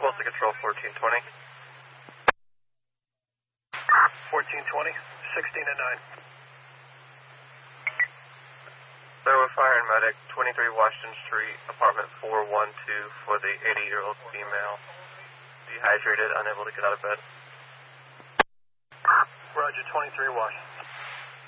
Tulsa Control 1420. 1420, 16 and 9. Sir, we're firing medic 23 Washington Street, apartment 412 for the 80-year-old female. Dehydrated, unable to get out of bed. Roger, 23 Washington.